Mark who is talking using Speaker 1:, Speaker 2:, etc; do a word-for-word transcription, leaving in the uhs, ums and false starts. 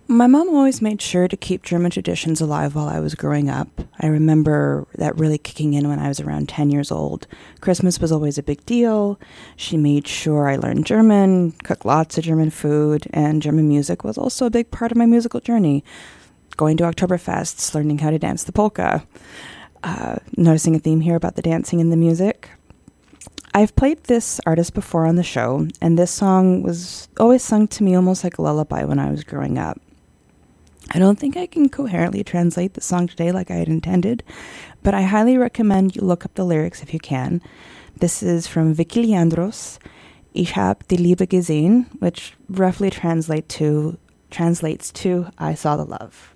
Speaker 1: My mom always made sure to keep German traditions alive while I was growing up. I remember that really kicking in when I was around ten years old. Christmas was always a big deal. She made sure I learned German, cooked lots of German food, and German music was also a big part of my musical journey. Going to Oktoberfests, learning how to dance the polka. Uh, noticing a theme here about the dancing and the music. I've played this artist before on the show, and this song was always sung to me almost like a lullaby when I was growing up. I don't think I can coherently translate the song today like I had intended, but I highly recommend you look up the lyrics if you can. This is from Vicky Leandros, Ich hab die Liebe gesehen, which roughly translate to, translates to I saw the love.